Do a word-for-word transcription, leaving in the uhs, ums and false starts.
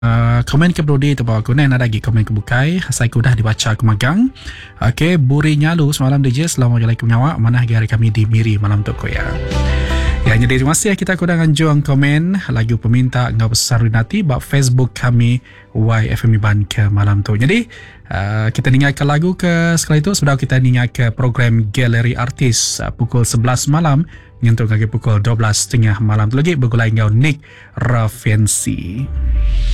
Uh, komen ke Brody tu bawa kunen ada lagi komen ke bukai saya kudah dibaca ke magang. Okey, Buri Nyalu semalam D J Assalamualaikum nyawa mana hari kami di Miri malam tu ko ya. Ya, jadi terima kasih kita kuda anjuang komen lagu peminta ngau besar nanti bak Facebook kami Y F M Ban ke malam tu. Jadi uh, kita dengar ke lagu ke sekali itu sudah kita dengar ke program Galeri Artis uh, pukul sebelas malam nyentuh kaki pukul dua belas tiga puluh malam tu lagi bergulai ngau Nick Raffensi.